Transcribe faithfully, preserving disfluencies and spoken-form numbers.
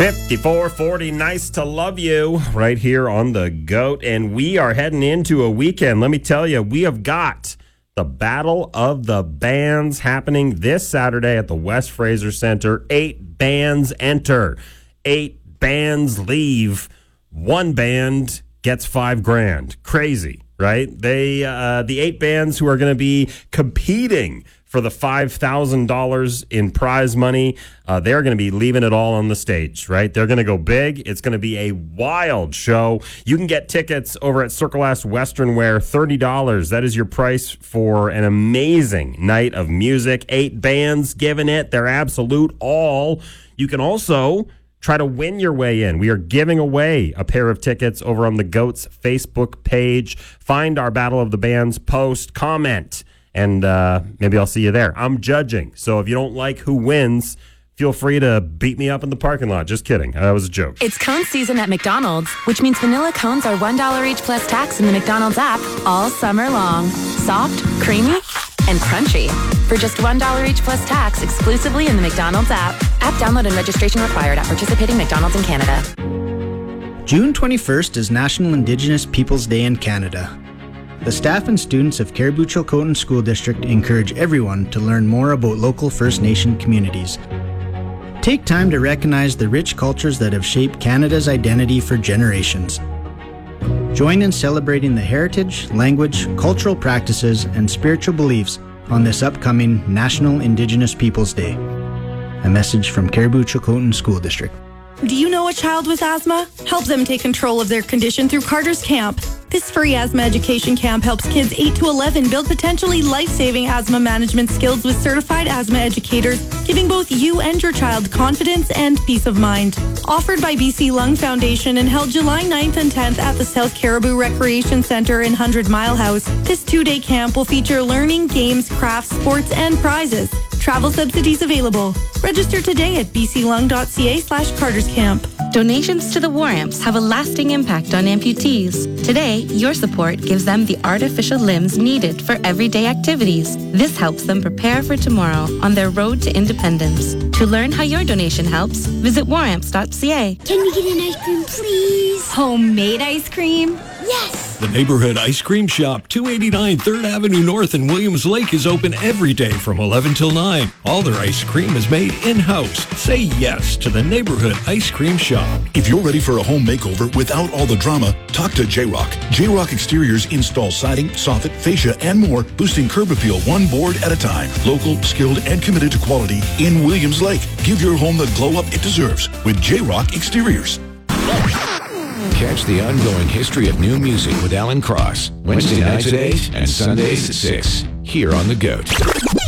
fifty-four forty, nice to love you, right here on the GOAT. And we are heading into a weekend. Let me tell you, we have got the Battle of the Bands happening this Saturday at the West Fraser Center. Eight bands enter. Eight bands leave. One band gets five grand. Crazy, right? They, uh, the eight bands who are going to be competing for the five thousand dollars in prize money, uh, they're going to be leaving it all on the stage, right? They're going to go big. It's going to be a wild show. You can get tickets over at Circle S Western Wear, thirty dollars. That is your price for an amazing night of music. Eight bands giving it their absolute all. You can also try to win your way in. We are giving away a pair of tickets over on the GOAT's Facebook page. Find our Battle of the Bands post, comment, and uh, maybe I'll see you there. I'm judging, so if you don't like who wins, feel free to beat me up in the parking lot. Just kidding. That was a joke. It's cone season at McDonald's, which means vanilla cones are one dollar each plus tax in the McDonald's app all summer long. Soft, creamy, and crunchy. For just one dollar each plus tax exclusively in the McDonald's app. App download and registration required at participating McDonald's in Canada. June twenty-first is National Indigenous Peoples Day in Canada. The staff and students of Caribou-Chilcotin School District encourage everyone to learn more about local First Nation communities. Take time to recognize the rich cultures that have shaped Canada's identity for generations. Join in celebrating the heritage, language, cultural practices, and spiritual beliefs on this upcoming National Indigenous Peoples Day. A message from Caribou-Chilcotin School District. Do you know a child with asthma? Help them take control of their condition through Carter's Camp. This free asthma education camp helps kids eight to eleven build potentially life-saving asthma management skills with certified asthma educators, giving both you and your child confidence and peace of mind. Offered by B C Lung Foundation and held July ninth and tenth at the South Caribou Recreation Centre in Hundred Mile House, this two-day camp will feature learning, games, crafts, sports, and prizes. Travel subsidies available. Register today at bclung.ca slash Carter's Camp. Donations to the War Amps have a lasting impact on amputees. Today, your support gives them the artificial limbs needed for everyday activities. This helps them prepare for tomorrow on their road to independence. To learn how your donation helps, visit war amps dot c a. Can we get an ice cream, please? Homemade ice cream? Yes! The Neighborhood Ice Cream Shop, two eighty-nine third Avenue North in Williams Lake, is open every day from eleven till nine. All their ice cream is made in-house. Say yes to the Neighborhood Ice Cream Shop. If you're ready for a home makeover without all the drama, talk to J-Rock. J-Rock Exteriors installs siding, soffit, fascia, and more, boosting curb appeal one board at a time. Local, skilled, and committed to quality in Williams Lake. Give your home the glow-up it deserves with J-Rock Exteriors. Catch the ongoing history of new music with Alan Cross, Wednesday nights at eight and Sundays at six, here on The GOAT.